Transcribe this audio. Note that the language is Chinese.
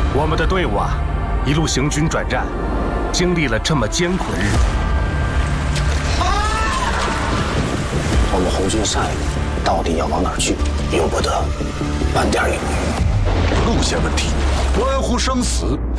我们的队伍啊，一路行军转战，经历了这么艰苦的日子。 我们红军下一步到底要往哪儿去？由不得半点犹豫。 路线问题，关乎生死。